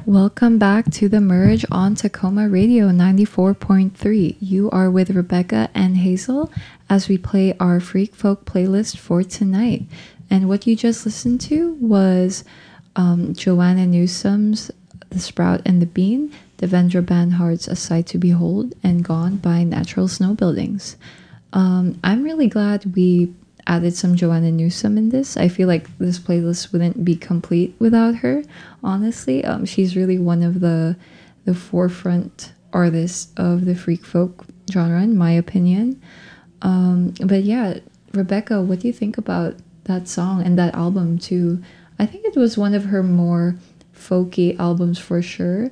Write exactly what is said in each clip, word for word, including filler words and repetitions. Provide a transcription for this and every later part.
Welcome back to The Merge on Tacoma Radio ninety-four point three. You are with Rebecca and Hazel as we play our Freak Folk playlist for tonight. And what you just listened to was um, Joanna Newsom's The Sprout and the Bean, Devendra Banhart's A Sight to Behold, and Gone by Natural Snow Buildings. Um, I'm really glad we added some Joanna Newsom in this. I feel like this playlist wouldn't be complete without her, honestly. Um, she's really one of the the forefront artists of the freak folk genre, in my opinion. Um, but yeah, Rebecca, what do you think about that song and that album too? I think it was one of her more folky albums for sure.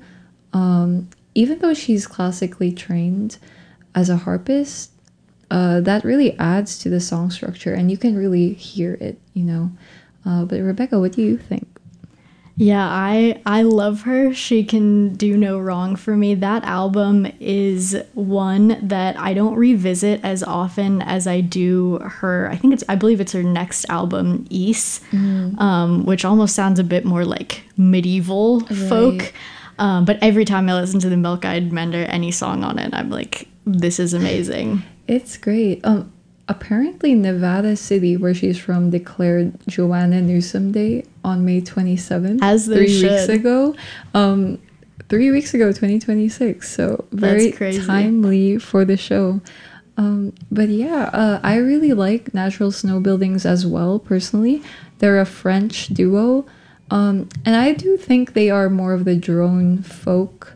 Um, even though she's classically trained as a harpist, Uh, that really adds to the song structure, and you can really hear it, you know. Uh, but Rebecca, what do you think? Yeah, I I love her. She can do no wrong for me. That album is one that I don't revisit as often as I do her. I think it's I believe it's her next album, East, mm. um, which almost sounds a bit more like medieval right. folk. Um, but every time I listen to the Milk Eyed Mender, any song on it, I'm like, this is amazing. It's great. Um, apparently Nevada City, where she's from, declared Joanna Newsom Day on May twenty-seventh. As they three should. weeks ago. Um, three weeks ago, twenty twenty-six. So very timely for the show. Um, but yeah, uh, I really like Natural Snow Buildings as well, personally. They're a French duo. Um, and I do think they are more of the drone folk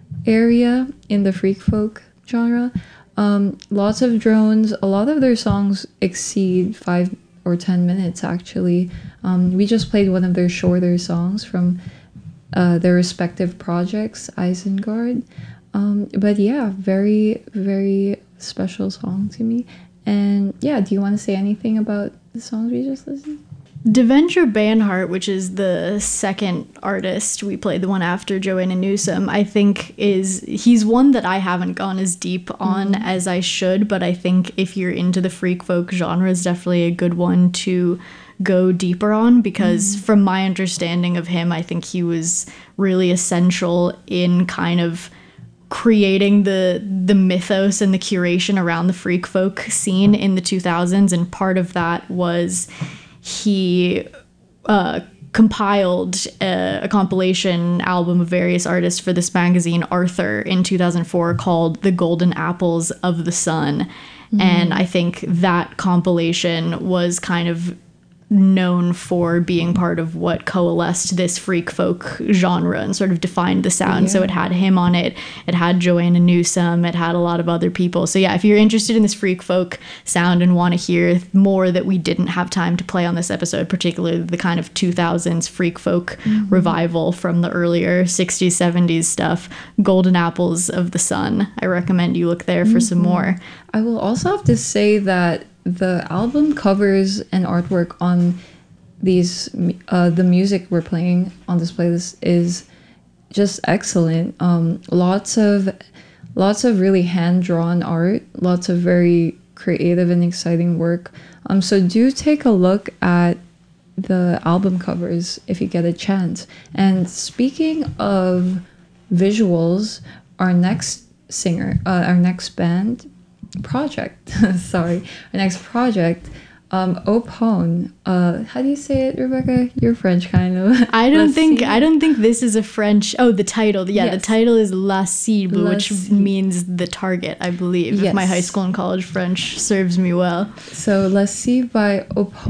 area in the freak folk genre. Um, lots of drones. A lot of their songs exceed five or ten minutes, actually. Um, we just played one of their shorter songs from uh, their respective projects, Isengard. Um, but yeah, very, very special song to me. And yeah, do you want to say anything about the songs we just listened to? Devendra Banhart, which is the second artist we played, the one after Joanna Newsom, I think is, he's one that I haven't gone as deep on mm. as I should, but I think if you're into the freak folk genre, is definitely a good one to go deeper on, because mm. from my understanding of him, I think he was really essential in kind of creating the the mythos and the curation around the freak folk scene in the two thousands, and part of that was he uh, compiled a, a compilation album of various artists for this magazine, Arthur, in two thousand four called The Golden Apples of the Sun. Mm. And I think that compilation was kind of known for being part of what coalesced this freak folk genre and sort of defined the sound. Yeah. So it had him on it, it had Joanna Newsom, it had a lot of other people. So yeah, if you're interested in this freak folk sound and want to hear more that we didn't have time to play on this episode, particularly the kind of two thousands freak folk mm-hmm. revival from the earlier sixties, seventies stuff, Golden Apples of the Sun, I recommend you look there for mm-hmm. some more. I will also have to say that the album covers and artwork on these uh, the music we're playing on this playlist is just excellent. Um, lots of lots of really hand-drawn art, lots of very creative and exciting work. Um, so do take a look at the album covers if you get a chance. And speaking of visuals, our next singer, uh, our next band project sorry our next project um Opone, uh how do you say it, Rebecca? You're French, kind of. I don't Let's think see. I don't think this is a French. Oh, the title. Yeah, yes. The title is La Cible, La which Cible. means the target, I believe. Yes. If my high school and college French serves me well. So La Cible by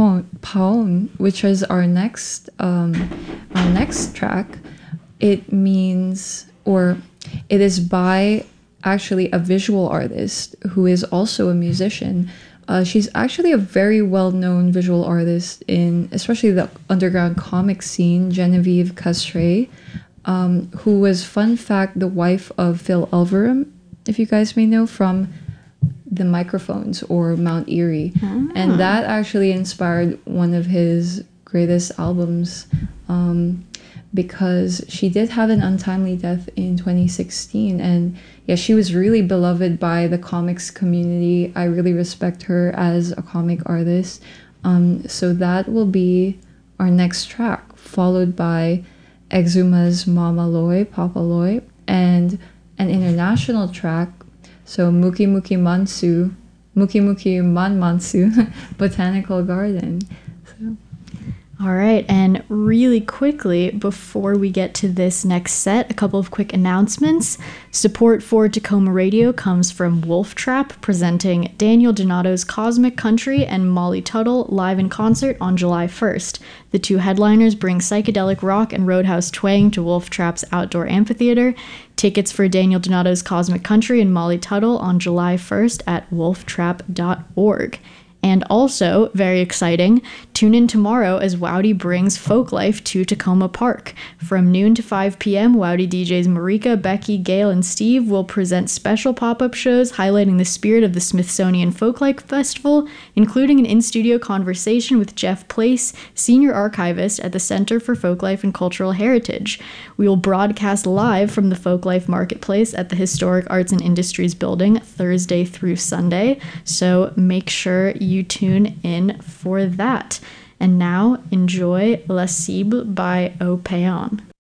Opone, which is our next um our next track. It means, or it is by actually a visual artist who is also a musician. Uh, she's actually a very well-known visual artist in especially the underground comic scene, Genevieve Castray, um, who was, fun fact, the wife of Phil Elverum, if you guys may know, from The Microphones or Mount Eerie. Ah. And that actually inspired one of his greatest albums, um, because she did have an untimely death in twenty sixteen, and yeah, she was really beloved by the comics community. I really respect her as a comic artist. Um, so that will be our next track, followed by Exuma's Mama Loy, Papa Loy, and an international track, so Muki Muki Mansu, Muki Muki Man Mansu Botanical Garden. So. All right, and really quickly, before we get to this next set, a couple of quick announcements. Support for Tacoma Radio comes from Wolf Trap, presenting Daniel Donato's Cosmic Country and Molly Tuttle live in concert on July first. The two headliners bring psychedelic rock and roadhouse twang to Wolf Trap's outdoor amphitheater. Tickets for Daniel Donato's Cosmic Country and Molly Tuttle on July first at wolf trap dot org. And also, very exciting, tune in tomorrow as Wowdy brings Folklife to Tacoma Park. From noon to five p.m., Wowdy D Js Marika, Becky, Gail, and Steve will present special pop-up shows highlighting the spirit of the Smithsonian Folklife Festival, including an in-studio conversation with Jeff Place, senior archivist at the Center for Folklife and Cultural Heritage. We will broadcast live from the Folklife Marketplace at the Historic Arts and Industries Building Thursday through Sunday, so make sure you you tune in for that. And now enjoy La Cible by Au Paon.